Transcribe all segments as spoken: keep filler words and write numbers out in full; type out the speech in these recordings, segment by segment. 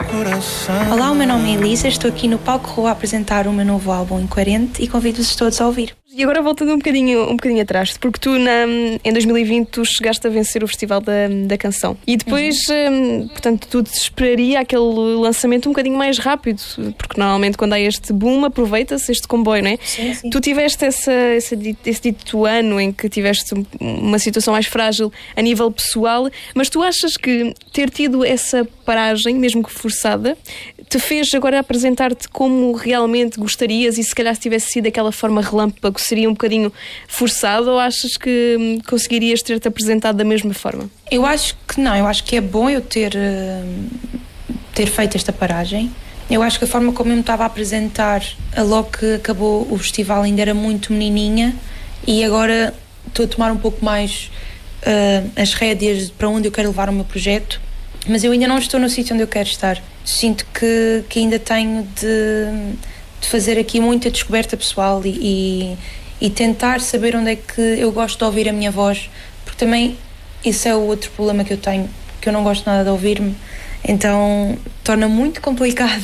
coração. Olá, o meu nome é Elisa, estou aqui no Palco Rua a apresentar o meu novo álbum Incoerente e convido-vos todos a ouvir. E agora voltando um bocadinho, um bocadinho atrás, porque tu na, em dois mil e vinte tu chegaste a vencer o Festival da, da Canção e depois, uhum. hum, portanto, tu esperaria aquele lançamento um bocadinho mais rápido, porque normalmente quando há este boom aproveita-se este comboio, não é? Sim, sim. Tu tiveste essa, essa, esse dito ano em que tiveste uma situação mais frágil a nível pessoal, mas tu achas que ter tido essa paragem, mesmo que forçada, te fez agora apresentar-te como realmente gostarias e se calhar se tivesse sido daquela forma relâmpago seria um bocadinho forçado, ou achas que hum, conseguirias ter-te apresentado da mesma forma? Eu acho que não, eu acho que é bom eu ter, uh, ter feito esta paragem. Eu acho que a forma como eu me estava a apresentar logo que acabou o festival ainda era muito menininha e agora estou a tomar um pouco mais uh, as rédeas para onde eu quero levar o meu projeto, mas eu ainda não estou no sítio onde eu quero estar. Sinto que, que ainda tenho de, de fazer aqui muita descoberta pessoal e, e, e tentar saber onde é que eu gosto de ouvir a minha voz, porque também isso é o outro problema que eu tenho, que eu não gosto nada de ouvir-me, então torna muito complicado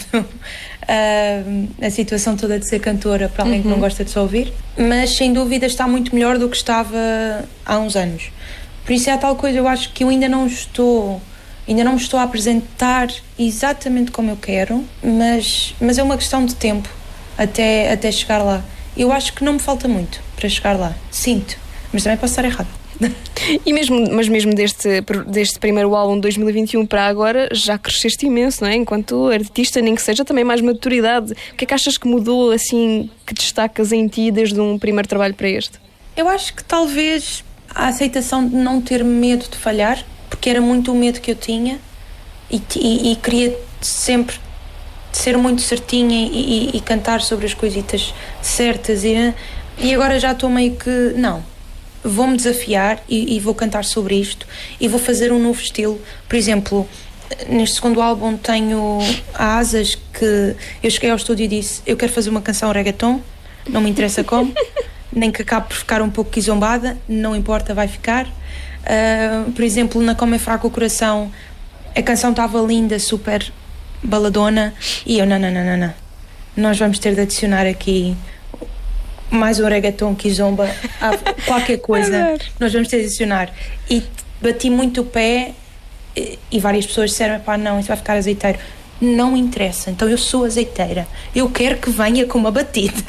uh, a situação toda de ser cantora para alguém uhum. que não gosta de se ouvir, mas sem dúvida está muito melhor do que estava há uns anos. Por isso é a tal coisa, eu acho que eu ainda não estou... Ainda não me estou a apresentar exatamente como eu quero, mas, mas é uma questão de tempo até, até chegar lá. Eu acho que não me falta muito para chegar lá. Sinto, mas também posso estar errada. E mesmo, mas mesmo deste, deste primeiro álbum de dois mil e vinte e um para agora, já cresceste imenso, não é? Enquanto artista, nem que seja também mais maturidade. O que é que achas que mudou, assim, que destacas em ti desde um primeiro trabalho para este? Eu acho que talvez a aceitação de não ter medo de falhar, porque era muito o medo que eu tinha e, e, e queria sempre ser muito certinha e, e, e cantar sobre as coisitas certas e, e agora já estou meio que, não, vou-me desafiar e, e vou cantar sobre isto e vou fazer um novo estilo. Por exemplo, neste segundo álbum tenho a Asas, que eu cheguei ao estúdio e disse, eu quero fazer uma canção reggaeton, não me interessa como, nem que acabe por ficar um pouco quizombada, não importa, vai ficar. Uh, por exemplo, na Como é Fraco o Coração, a canção estava linda, super baladona, e eu, não, não, não, não, não. Nós vamos ter de adicionar aqui mais um reggaeton, kizomba, qualquer coisa, nós vamos ter de adicionar. E bati muito o pé, e, e várias pessoas disseram, pá, não, isso vai ficar azeiteiro. Não interessa, então eu sou azeiteira, eu quero que venha com uma batida.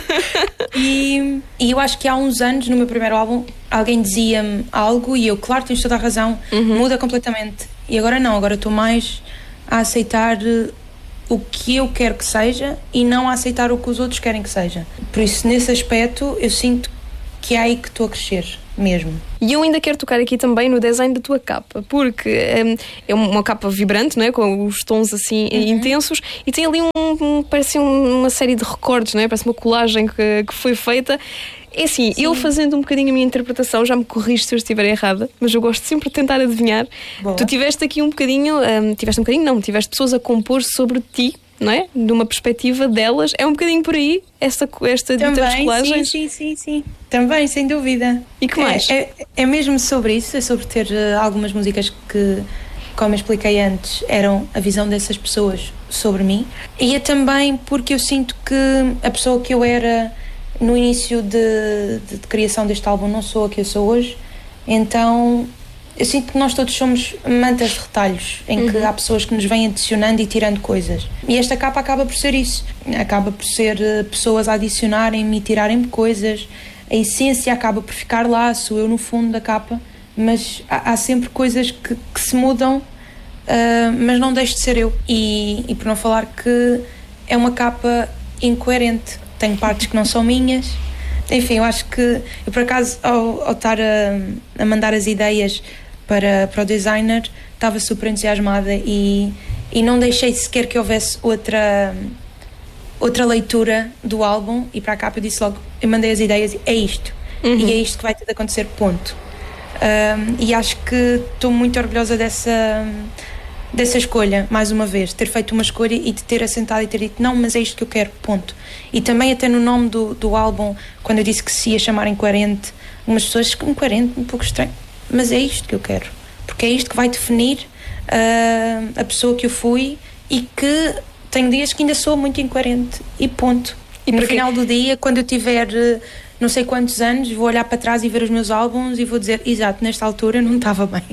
e, e eu acho que há uns anos, no meu primeiro álbum, alguém dizia-me algo e eu, claro, tens toda a razão, uhum. muda completamente. E agora não, agora estou mais a aceitar o que eu quero que seja e não a aceitar o que os outros querem que seja. Por isso, nesse aspecto, eu sinto que é aí que estou a crescer mesmo. E eu ainda quero tocar aqui também no design da tua capa, porque um, é uma capa vibrante, não é? Com os tons assim uhum. intensos, e tem ali um, um parece um, uma série de recortes, não é? Parece uma colagem que, que foi feita. É assim, Sim. eu fazendo um bocadinho a minha interpretação, já me corrijo se eu estiver errada, mas eu gosto sempre de tentar adivinhar. Boa. Tu tiveste aqui um bocadinho, um, tiveste um bocadinho não, tiveste pessoas a compor sobre ti, não é? De uma perspectiva delas, é um bocadinho por aí esta, esta dita das colagens? Sim, sim, sim, sim. Também, sem dúvida. E que mais? É, é, é mesmo sobre isso, é sobre ter uh, algumas músicas que, como eu expliquei antes, eram a visão dessas pessoas sobre mim. E é também porque eu sinto que a pessoa que eu era no início de, de, de criação deste álbum não sou a que eu sou hoje, então eu sinto que nós todos somos mantas de retalhos, em uhum. que há pessoas que nos vêm adicionando e tirando coisas. E esta capa acaba por ser isso. Acaba por ser uh, pessoas a adicionarem-me e tirarem-me coisas. A essência acaba por ficar lá, sou eu no fundo da capa, mas há, há sempre coisas que, que se mudam, uh, mas não deixo de ser eu. E, e por não falar que é uma capa incoerente. Tenho partes que não são minhas. Enfim, eu acho que eu por acaso ao, ao estar a, a mandar as ideias para, para o designer estava super entusiasmada e, e não deixei sequer que houvesse outra, outra leitura do álbum, e para a capa eu disse logo, eu mandei as ideias e é isto, uhum. e é isto que vai ter de acontecer, ponto. Um, e acho que estou muito orgulhosa dessa, dessa escolha, mais uma vez, ter feito uma escolha e de ter assentado e ter dito não, mas é isto que eu quero, ponto. E também até no nome do, do álbum, quando eu disse que se ia chamar Incoerente, algumas pessoas, incoerente, um pouco estranho, mas é isto que eu quero, porque é isto que vai definir uh, a pessoa que eu fui e que tenho dias que ainda sou muito incoerente e ponto. E no final do dia, quando eu tiver não sei quantos anos, vou olhar para trás e ver os meus álbuns e vou dizer, exato, nesta altura eu não estava bem.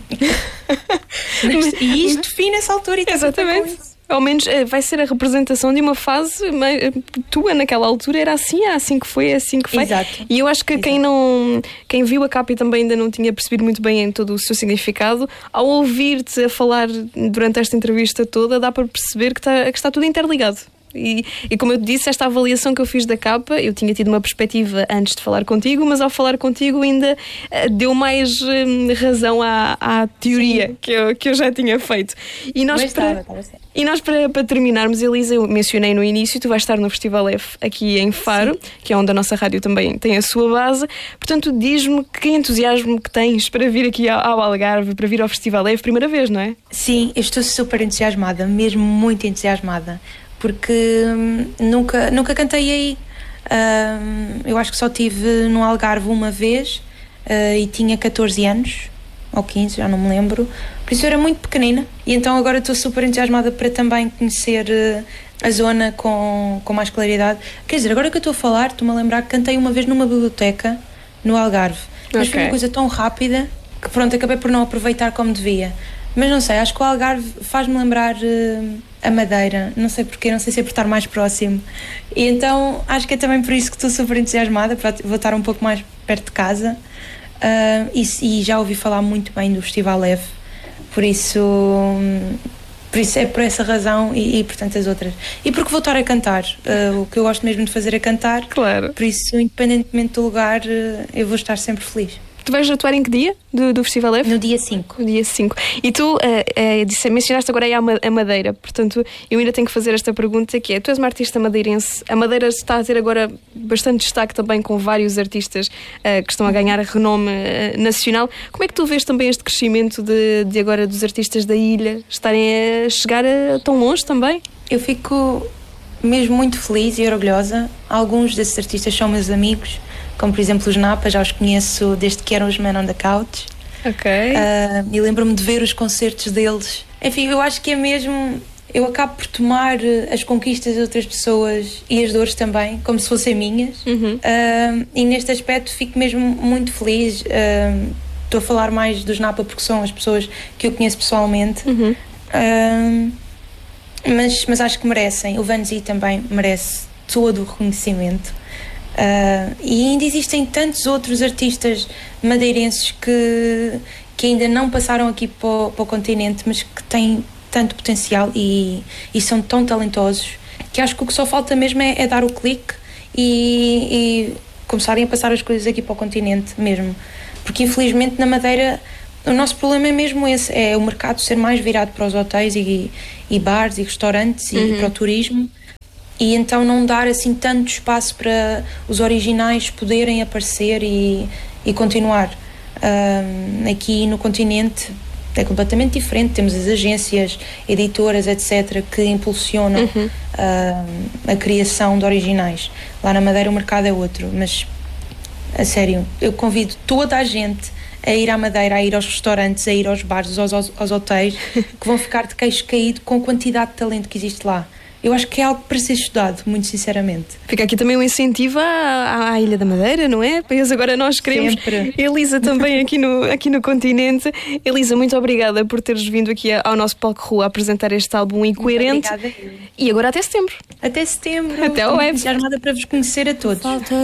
E isto define essa altura e exatamente. Ao menos vai ser a representação de uma fase tua naquela altura, era assim, é assim que foi, é assim que foi. Exato. E eu acho que quem, não, quem viu a capa e também ainda não tinha percebido muito bem em todo o seu significado, ao ouvir-te a falar durante esta entrevista toda, dá para perceber que está, que está tudo interligado. E, e como eu te disse, esta avaliação que eu fiz da capa, eu tinha tido uma perspectiva antes de falar contigo, mas ao falar contigo ainda uh, deu mais um, razão à, à teoria que eu, que eu já tinha feito. E nós, mas para, estava, estava certo. E nós para, para terminarmos, Elisa, eu mencionei no início, tu vais estar no Festival F aqui em Faro, sim, que é onde a nossa rádio também tem a sua base. Portanto, diz-me que entusiasmo que tens para vir aqui ao, ao Algarve, para vir ao Festival F, primeira vez, não é? Sim, eu estou super entusiasmada, mesmo muito entusiasmada. Porque hum, nunca, nunca cantei aí. Uh, eu acho que só estive no Algarve uma vez uh, e tinha catorze anos, ou quinze, já não me lembro. Por isso eu era muito pequenina. E então agora estou super entusiasmada para também conhecer uh, a zona com, com mais claridade. Quer dizer, agora que eu estou a falar, estou-me a lembrar que cantei uma vez numa biblioteca no Algarve. Mas okay, foi uma coisa tão rápida que pronto, acabei por não aproveitar como devia. Mas não sei, acho que o Algarve faz-me lembrar uh, a Madeira, não sei porquê, não sei se é por estar mais próximo. E então acho que é também por isso que estou super entusiasmada, vou estar um pouco mais perto de casa. Uh, e, e já ouvi falar muito bem do Festival F, por isso, um, por isso é por essa razão e, e por tantas outras. E porque vou estar a cantar, uh, o que eu gosto mesmo de fazer é cantar. Claro. Por isso, independentemente do lugar, uh, eu vou estar sempre feliz. Tu vais atuar em que dia do, do Festival F? No dia cinco. No dia cinco. E tu uh, uh, disse, mencionaste agora aí a Madeira, portanto eu ainda tenho que fazer esta pergunta, que é, tu és uma artista madeirense, a Madeira está a ter agora bastante destaque também com vários artistas uh, que estão a ganhar renome uh, nacional. Como é que tu vês também este crescimento de, de agora dos artistas da ilha estarem a chegar a, tão longe também? Eu fico mesmo muito feliz e orgulhosa. Alguns desses artistas são meus amigos, como por exemplo os Napa, já os conheço desde que eram os Men on the Couch. Ok. Uh, e lembro-me de ver os concertos deles. Enfim, eu acho que é mesmo... Eu acabo por tomar as conquistas de outras pessoas e as dores também, como se fossem minhas. Uhum. Uh, e neste aspecto fico mesmo muito feliz. Uh, estou a falar mais dos Napa porque são as pessoas que eu conheço pessoalmente. Uhum. Uh, mas, mas acho que merecem. O Vanzi também merece todo o reconhecimento. Uh, e ainda existem tantos outros artistas madeirenses que, que ainda não passaram aqui para o, para o continente, mas que têm tanto potencial e, e são tão talentosos, que acho que o que só falta mesmo é, é dar o clique e, e começarem a passar as coisas aqui para o continente mesmo, porque infelizmente na Madeira o nosso problema é mesmo esse, é o mercado ser mais virado para os hotéis e, e bares e restaurantes, uhum, e para o turismo. E então não dar assim tanto espaço para os originais poderem aparecer e, e continuar. Um, aqui no continente é completamente diferente, temos as agências, editoras, etcétera, que impulsionam, uhum, um, a criação de originais. Lá na Madeira o mercado é outro, mas a sério, eu convido toda a gente a ir à Madeira, a ir aos restaurantes, a ir aos bares, aos, aos, aos hotéis, que vão ficar de queixo caído com a quantidade de talento que existe lá. Eu acho que é algo para ser estudado, muito sinceramente. Fica aqui também um incentivo à, à Ilha da Madeira, não é? Pois agora nós queremos. Sempre. Elisa também aqui no, aqui no continente. Elisa, muito obrigada por teres vindo aqui ao nosso Palco Rua a apresentar este álbum Incoerente. Muito obrigada. E agora até setembro. Até setembro. Até o F. Estou armada para vos conhecer a todos. Falta